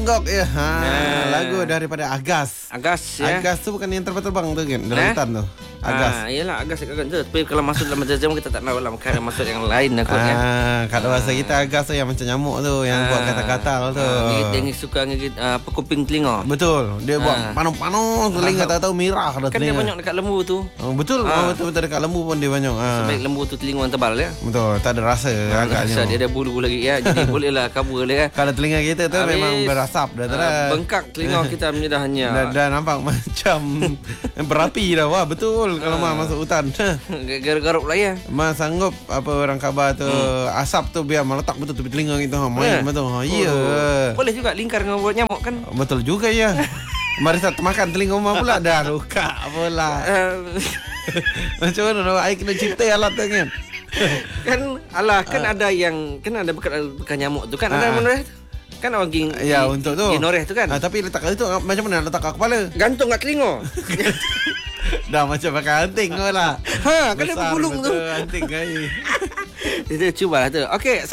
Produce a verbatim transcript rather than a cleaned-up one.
Gok ya. Ha, Nah. lagu daripada Agas. Agas ya. Agas tu bukan yang terbang-terbang tu kan, dalam Eh? hutan tu. Agas. Ah, iyalah Agas dekat tu. Tapi kalau masuk dalam jam kita tak tahu lah, mungkin ada masuk yang lain aku kan. Ah, kat bahasa kita Agas tu yang macam nyamuk tu, yang buat kata-kata tu. Ah, dia, dia suka ngigit uh, pekuping telinga. Betul. Dia buat Ah. panas-panas telinga, tak tahu merah dah Kan dia telinga. banyak dekat lembu tu. Oh, betul. Ah. Oh, betul-betul dekat lembu pun dia banyak. Ah. Sebaik lembu tu telinga yang tebal ya. Betul, tak ada rasa agaknya. Rasa dia ada bulu lagi ya. Jadi bolehlah kabur dia kan. Kalau telinga kita tu Habis, memang berasap dah tu dah. ah, Bengkak telinga kita dah hanya. Dah, dah nampak macam berapi dah. Wah, betul kalau Ah. Ma masuk hutan. Garuk-garuk lah ya. Ma sanggup apa orang khabar tu hmm. asap tu biar meletak betul tepi telinga kita. Ha, main Eh. betul. Ha, ya. Oh. Boleh juga lingkar dengan buat nyamuk kan. Betul juga ya. Mari kita makan telinga Ma pula dah luka pula. Uh, Macam mana ai kena cipta alat tu kan. kan alah kan ada yang kan ada bekas bekas nyamuk tu kan ada Ah. menoreh tu. Kan orang ging Ya, gi- untuk tu. gi noreh tu kan. Ha, tapi letak kat situ macam mana letak kat kepala? Gantung kat telinga. Dah macam pakai anting kau lah. Ha, kan ada Besar bergulung tu. betul anting kai. Kita cubalah tu. Okey.